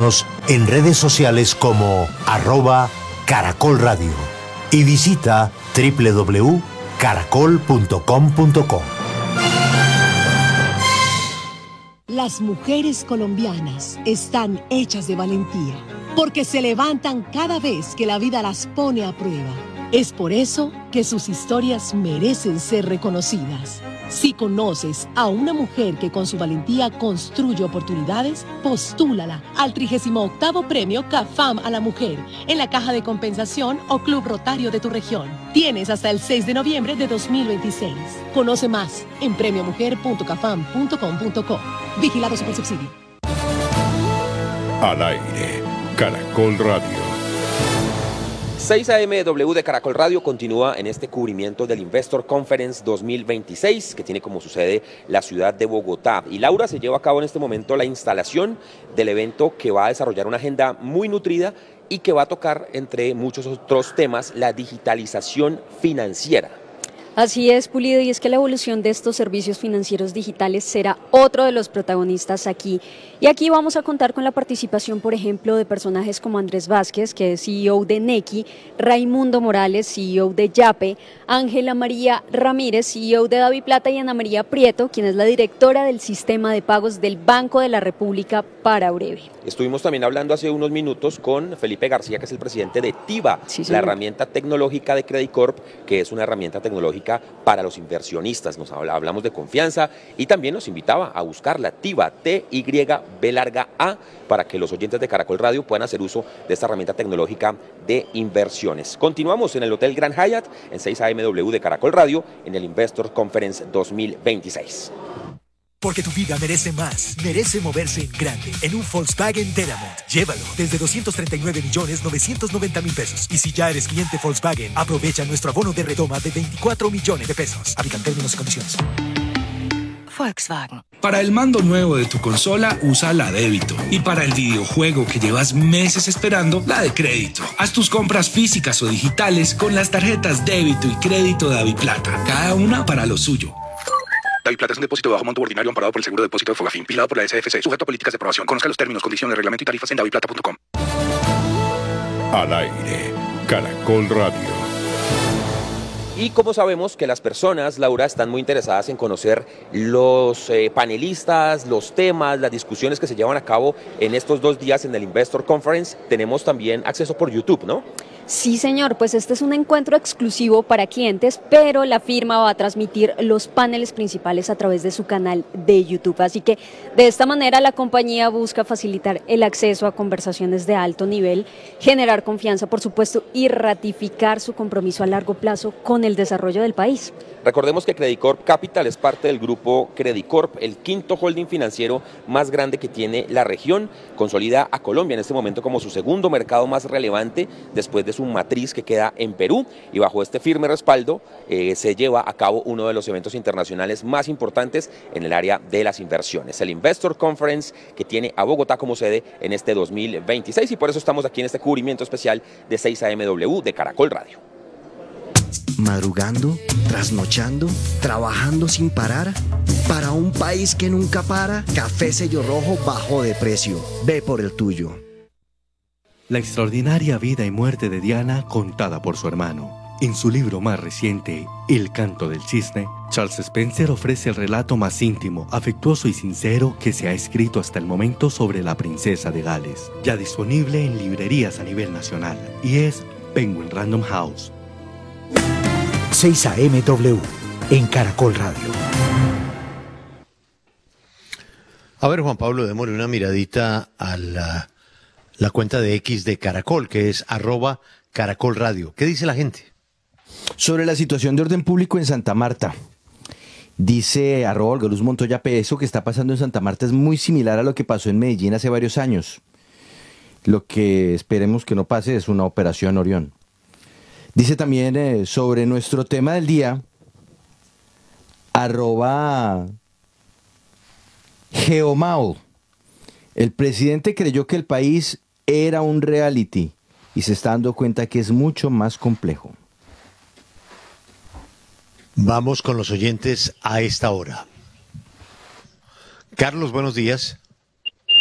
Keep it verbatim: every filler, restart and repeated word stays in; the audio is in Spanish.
encontrarnos en redes sociales como arroba Caracol Radio y visita doble u doble u doble u punto caracol punto com punto co. Las mujeres colombianas están hechas de valentía, porque se levantan cada vez que la vida las pone a prueba. Es por eso que sus historias merecen ser reconocidas. Si conoces a una mujer que con su valentía construye oportunidades, postúlala al trigésimo octavo Premio CAFAM a la Mujer en la Caja de Compensación o Club Rotario de tu región. Tienes hasta el seis de noviembre de dos mil veintiséis. Conoce más en premio mujer punto cafam punto com punto co. Vigilado Supersubsidio. Al aire, Caracol Radio. seis A M W de Caracol Radio continúa en este cubrimiento del Investor Conference dos mil veintiséis, que tiene como su sede la ciudad de Bogotá. Y Laura, se lleva a cabo en este momento la instalación del evento que va a desarrollar una agenda muy nutrida y que va a tocar, entre muchos otros temas, la digitalización financiera. Así es, Pulido, y es que la evolución de estos servicios financieros digitales será otro de los protagonistas aquí. Y aquí vamos a contar con la participación, por ejemplo, de personajes como Andrés Vázquez, que es C E O de Nequi, Raimundo Morales, C E O de Yape, Ángela María Ramírez, C E O de DaviPlata, y Ana María Prieto, quien es la directora del sistema de pagos del Banco de la República para Breve. Estuvimos también hablando hace unos minutos con Felipe García, que es el presidente de TIBA, sí, la herramienta tecnológica de Credicorp, que es una herramienta tecnológica para los inversionistas. Nos habla, hablamos de confianza y también nos invitaba a buscarla, TIBA, T Y B larga A, para que los oyentes de Caracol Radio puedan hacer uso de esta herramienta tecnológica de inversiones. Continuamos en el Hotel Grand Hyatt, en seis A M W de Caracol Radio, en el Investor Conference dos mil veintiséis. Porque tu vida merece más, merece moverse en grande, en un Volkswagen Teramont. Llévalo desde doscientos treinta y nueve millones novecientos noventa mil pesos. Y si ya eres cliente Volkswagen, aprovecha nuestro abono de redoma de veinticuatro millones de pesos. Aplican términos y condiciones. Volkswagen. Para el mando nuevo de tu consola, usa la débito. Y para el videojuego que llevas meses esperando, la de crédito. Haz tus compras físicas o digitales con las tarjetas débito y crédito de DaviPlata, cada una para lo suyo. DaviPlata es un depósito de bajo monto ordinario amparado por el seguro de depósito de Fogafín, vigilado por la S F C, sujeto a políticas de aprobación. Conozca los términos, condiciones, reglamento y tarifas en daviplata punto com. Al aire, Caracol Radio. Y como sabemos que las personas, Laura, están muy interesadas en conocer los eh, panelistas, los temas, las discusiones que se llevan a cabo en estos dos días en el Investor Conference, tenemos también acceso por YouTube, ¿no? Sí, señor, pues este es un encuentro exclusivo para clientes, pero la firma va a transmitir los paneles principales a través de su canal de YouTube. Así que de esta manera la compañía busca facilitar el acceso a conversaciones de alto nivel, generar confianza, por supuesto, y ratificar su compromiso a largo plazo con el desarrollo del país. Recordemos que Credicorp Capital es parte del grupo Credicorp, el quinto holding financiero más grande que tiene la región. Consolida a Colombia en este momento como su segundo mercado más relevante después de su matriz que queda en Perú, y bajo este firme respaldo eh, se lleva a cabo uno de los eventos internacionales más importantes en el área de las inversiones, el Investor Conference, que tiene a Bogotá como sede en este dos mil veintiséis, y por eso estamos aquí en este cubrimiento especial de seis A M W de Caracol Radio. Madrugando, trasnochando, trabajando sin parar. Para un país que nunca para, Café Sello Rojo bajó de precio. Ve por el tuyo. La extraordinaria vida y muerte de Diana contada por su hermano. En su libro más reciente, El canto del cisne, Charles Spencer ofrece el relato más íntimo, afectuoso y sincero que se ha escrito hasta el momento sobre la princesa de Gales. Ya disponible en librerías a nivel nacional, y es Penguin Random House. seis A M W en Caracol Radio. A ver, Juan Pablo, démosle una miradita a la, la cuenta de X de Caracol, que es arroba Caracol Radio. ¿Qué dice la gente? Sobre la situación de orden público en Santa Marta. Dice arroba Olga Luz Montoya P. Eso que está pasando en Santa Marta es muy similar a lo que pasó en Medellín hace varios años. Lo que esperemos que no pase es una operación Orión. Dice también eh, sobre nuestro tema del día, arroba Geomao. El presidente creyó que el país era un reality y se está dando cuenta que es mucho más complejo. Vamos con los oyentes a esta hora. Carlos, buenos días.